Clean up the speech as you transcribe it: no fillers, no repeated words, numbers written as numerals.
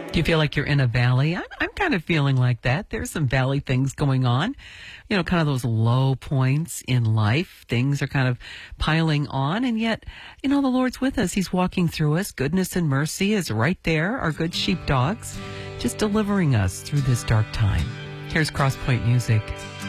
Do you feel like you're in a valley? I'm kind of feeling like that. There's some valley things going on, kind of those low points in life. Things are kind of piling on, and yet, the Lord's with us. He's walking through us. Goodness and mercy is right there, our good sheepdogs, just delivering us through this dark time. Here's Crosspoint Music.